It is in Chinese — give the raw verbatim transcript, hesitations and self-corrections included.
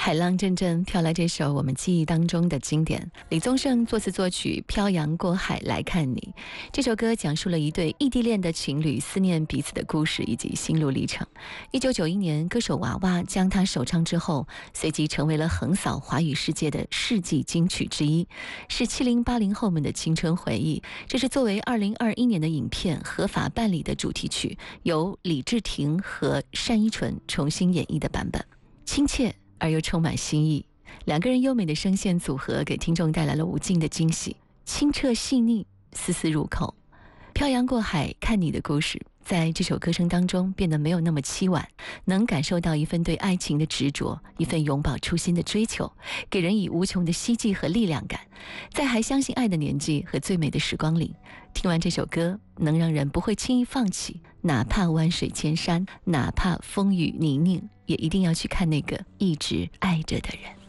海浪阵阵飘来这首我们记忆当中的经典，李宗盛作词作曲，漂洋过海来看你。这首歌讲述了一对异地恋的情侣思念彼此的故事以及心路历程。一九九一年，歌手娃娃将它首唱之后，随即成为了横扫华语世界的世纪金曲之一，是七零八零后们的青春回忆。这是作为二零二一年的影片《合法办理》的主题曲，由李治廷和单依纯重新演绎的版本，亲切而又充满新意，两个人优美的声线组合给听众带来了无尽的惊喜，清澈细腻，丝丝入口。漂洋过海看你的故事，在这首歌声当中变得没有那么凄婉，能感受到一份对爱情的执着，一份永葆初心的追求，给人以无穷的希冀和力量感。在还相信爱的年纪和最美的时光里，听完这首歌能让人不会轻易放弃，哪怕万水千山，哪怕风雨泥泞，也一定要去看那个一直爱着的人。